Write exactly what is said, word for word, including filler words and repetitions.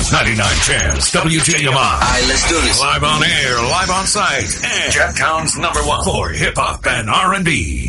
ninety-nine Chance, W J M I. All right, let's do this. Live on air, live on site, and Jacktown's number one for hip-hop and R and B.